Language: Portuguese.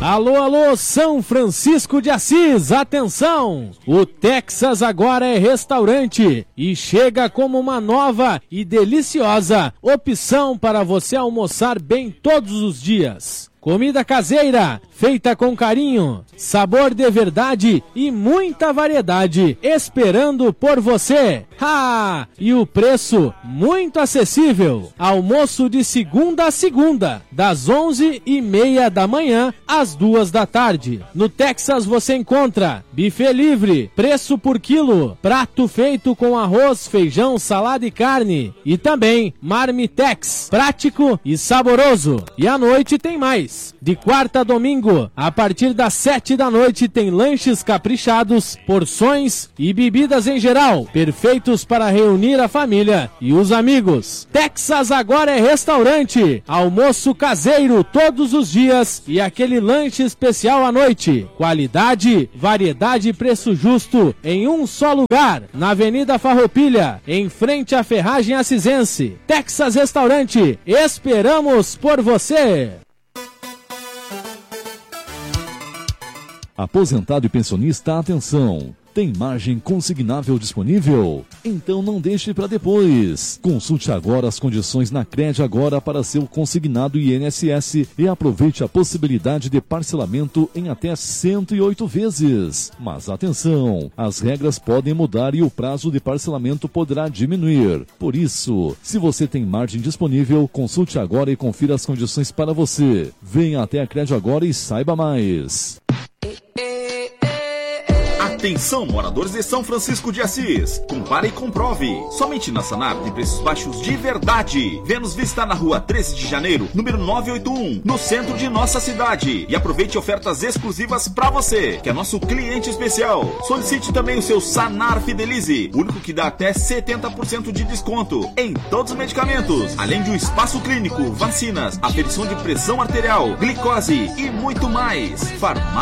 Alô, alô, São Francisco de Assis, atenção! O Texas agora é restaurante e chega como uma nova e deliciosa opção para você almoçar bem todos os dias. Comida caseira, feita com carinho, sabor de verdade e muita variedade, esperando por você. E o preço muito acessível. Almoço de segunda a segunda, das 11h30 da manhã às 2 da tarde. No Texas você encontra buffet livre, preço por quilo, prato feito com arroz, feijão, salada e carne. E também marmitex, prático e saboroso. E à noite tem mais. De quarta a domingo, a partir das 7 da noite tem lanches caprichados, porções e bebidas em geral, perfeitos para reunir a família e os amigos. Texas agora é restaurante, almoço caseiro todos os dias e aquele lanche especial à noite. Qualidade, variedade e preço justo em um só lugar, na Avenida Farroupilha, em frente à Ferragem Assisense. Texas Restaurante, esperamos por você! Aposentado e pensionista, atenção! Tem margem consignável disponível? Então não deixe para depois. Consulte agora as condições na Cred Agora para seu consignado INSS e aproveite a possibilidade de parcelamento em até 108 vezes. Mas atenção, as regras podem mudar e o prazo de parcelamento poderá diminuir. Por isso, se você tem margem disponível, consulte agora e confira as condições para você. Venha até a Cred Agora e saiba mais. Atenção, moradores de São Francisco de Assis. Compare e comprove. Somente na Sanar tem preços baixos de verdade. Vênus Vista na rua 13 de janeiro, número 981, no centro de nossa cidade. E aproveite ofertas exclusivas para você, que é nosso cliente especial. Solicite também o seu Sanar Fidelize, o único que dá até 70% de desconto em todos os medicamentos. Além de um espaço clínico, vacinas, aferição de pressão arterial, glicose e muito mais. Farmácia